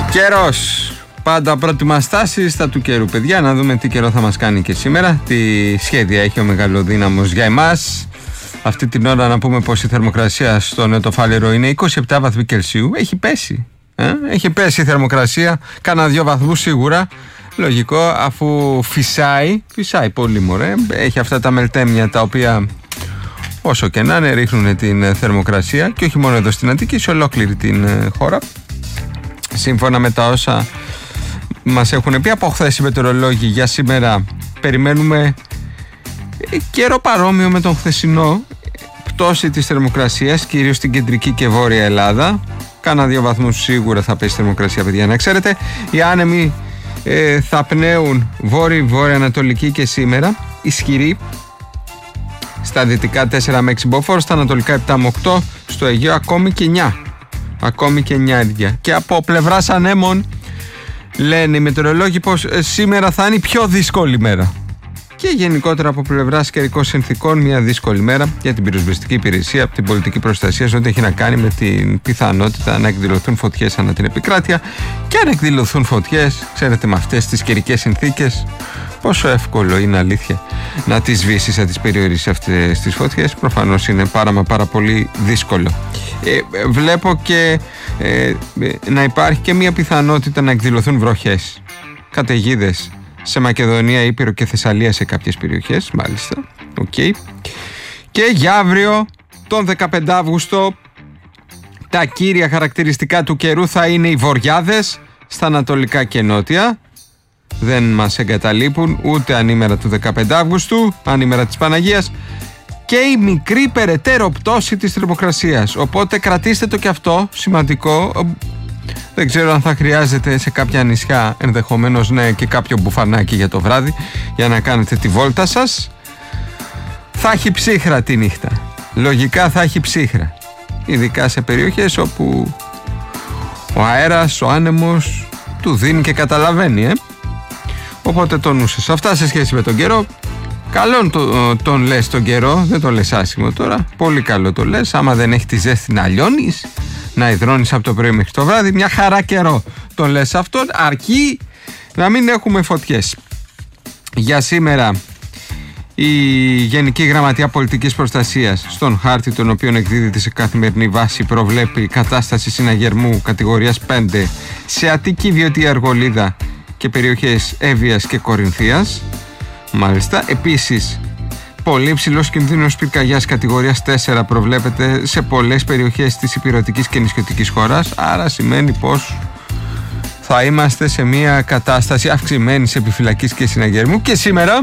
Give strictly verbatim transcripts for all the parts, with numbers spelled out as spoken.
Καιρός. Πάντα πρώτη στάση στα του καιρού, παιδιά. Να δούμε τι καιρό θα μας κάνει και σήμερα. Τι σχέδια έχει ο μεγαλοδύναμος για εμάς. Αυτή την ώρα να πούμε πως η θερμοκρασία στο Νεοτοφάλαιρο είναι είκοσι επτά βαθμοί Κελσίου. Έχει πέσει. Ε? Έχει πέσει η θερμοκρασία. Κάνα δύο βαθμούς σίγουρα. Λογικό, αφού φυσάει. Φυσάει πολύ, μωρέ. Έχει αυτά τα μελτέμια τα οποία, όσο και να είναι, ρίχνουν την θερμοκρασία. Και όχι μόνο εδώ στην Αττική, σε ολόκληρη την χώρα. Σύμφωνα με τα όσα μας έχουν πει από χθες οι μετεωρολόγοι, για σήμερα περιμένουμε καιρό παρόμοιο με τον χθεσινό. Πτώση της θερμοκρασίας, κυρίως στην κεντρική και βόρεια Ελλάδα. Κάνα δύο βαθμούς σίγουρα θα πέσει η θερμοκρασία, παιδιά, να ξέρετε. Οι άνεμοι ε, θα πνέουν βόρειο-βόρεια ανατολική και σήμερα. Ισχυρή στα δυτικά τέσσερα με έξι μποφόρ, στα ανατολικά επτά με οκτώ, στο Αιγαίο ακόμη και εννιά. Ακόμη και εννιά ίδια. Και από πλευράς ανέμων λένε οι μετεωρολόγοι πως ε, σήμερα θα είναι η πιο δύσκολη μέρα. Και γενικότερα από πλευράς καιρικών συνθήκων μια δύσκολη μέρα για την πυροσβεστική υπηρεσία, την πολιτική προστασία, ό,τι έχει να κάνει με την πιθανότητα να εκδηλωθούν φωτιές ανά την επικράτεια. Και αν εκδηλωθούν φωτιές, ξέρετε, με αυτές τις καιρικές συνθήκες, πόσο εύκολο είναι, αλήθεια, να τις σβήσεις, να τις περιορίσεις αυτές τις φωτιές. Προφανώς είναι πάρα μα πάρα πολύ δύσκολο. Ε, βλέπω και ε, να υπάρχει και μια πιθανότητα να εκδηλωθούν βροχές, καταιγίδες σε Μακεδονία, Ήπειρο και Θεσσαλία σε κάποιες περιοχές, μάλιστα. Okay. Και για αύριο, τον δεκαπέντε Αυγούστου, τα κύρια χαρακτηριστικά του καιρού θα είναι οι βοριάδες στα ανατολικά και νότια. Δεν μας εγκαταλείπουν ούτε ανήμερα του δεκαπέντε Αυγούστου, ανήμερα της Παναγίας, και η μικρή περαιτέρω πτώση της θερμοκρασίας. Οπότε κρατήστε το και αυτό, σημαντικό. Δεν ξέρω αν θα χρειάζεται σε κάποια νησιά, ενδεχομένως ναι, και κάποιο μπουφανάκι για το βράδυ για να κάνετε τη βόλτα σας. Θα έχει ψύχρα τη νύχτα. Λογικά θα έχει ψύχρα. Ειδικά σε περιοχές όπου ο αέρας, ο άνεμος του δίνει και καταλαβαίνει, ε. Οπότε το νου σας. Αυτά σε σχέση με τον καιρό. Καλό το, τον λες τον καιρό, δεν το λες άσχημο τώρα. Πολύ καλό το λες. Άμα δεν έχει τη ζέστη να λιώνεις, να υδρώνεις από το πρωί μέχρι το βράδυ, μια χαρά καιρό τον λες αυτόν, αρκεί να μην έχουμε φωτιές. Για σήμερα η Γενική Γραμματεία Πολιτικής Προστασίας, στον χάρτη τον οποίο εκδίδεται σε καθημερινή βάση, προβλέπει κατάσταση συναγερμού κατηγορίας πέντε σε Αττική, Βιωτία, Αργολίδα και περιοχές Εύβοιας και Κορινθίας. Μάλιστα, επίσης πολύ ψηλός κινδύνος πυρκαγιάς κατηγορίας τέσσερα προβλέπεται σε πολλές περιοχές της ηπειρωτικής και νησιωτικής χώρας. Άρα σημαίνει πως θα είμαστε σε μια κατάσταση αυξημένης επιφυλακής και συναγερμού. Και σήμερα,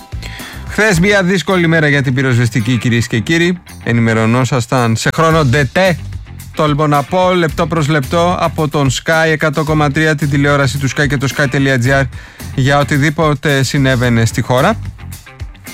χθες μια δύσκολη μέρα για την πυροσβεστική, κυρίες και κύριοι. Ενημερωνόσασταν σε χρόνο ντετέ, τολμώ να πω, λεπτό προς λεπτό, από τον Sky εκατό κόμμα τρία, την τηλεόραση του Sky και το sky τελεία gr, για οτιδήποτε συνέβαινε στη χώρα.